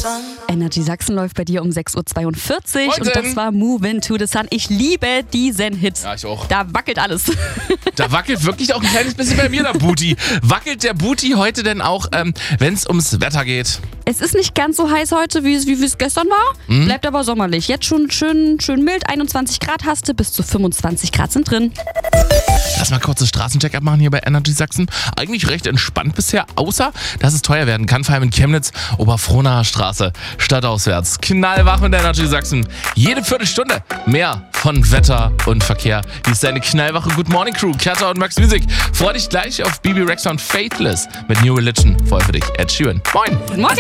Energy Sachsen läuft bei dir um 6.42 Uhr Moin. und das war Move Into the Sun. Ich liebe diesen Hit. Ja, ich auch. Da wackelt alles. Da wackelt wirklich auch ein kleines bisschen bei mir der Booty. Wackelt der Booty heute denn auch, wenn es ums Wetter geht? Es ist nicht ganz so heiß heute, wie es gestern war. Bleibt aber sommerlich. Jetzt schon schön mild. 21 Grad hast du, bis zu 25 Grad sind drin. Lass mal kurz das Straßencheck-up machen hier bei Energy Sachsen. Eigentlich recht entspannt bisher, außer dass es teuer werden kann, vor allem in Chemnitz, Oberfrohnaer Straße, stadtauswärts. Knallwach mit Energy Sachsen. Jede Viertelstunde mehr von Wetter und Verkehr. Dies ist deine knallwache Good Morning Crew, Katta und Max Music. Freu dich gleich auf Bibi Rexha und Faithless mit New Religion. Voll für dich, Ed Sheeran. Moin! Guten Morgen!